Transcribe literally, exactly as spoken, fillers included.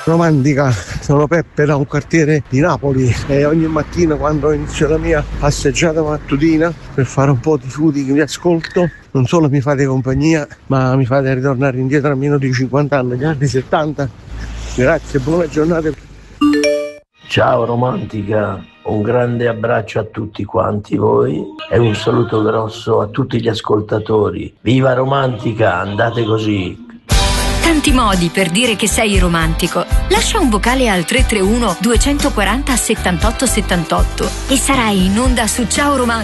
romantica. Sono Peppe da un quartiere di Napoli e ogni mattina quando inizio la mia passeggiata mattutina per fare un po' di footing vi ascolto. Non solo mi fate compagnia, ma mi fate ritornare indietro a meno di cinquanta anni, gli anni settanta. Grazie, buona giornata. Ciao romantica, un grande abbraccio a tutti quanti voi e un saluto grosso a tutti gli ascoltatori. Viva romantica, andate così. Tanti modi per dire che sei romantico. Lascia un vocale al tre tre uno due quattro zero settantotto settantotto e sarai in onda su Ciao Romantica.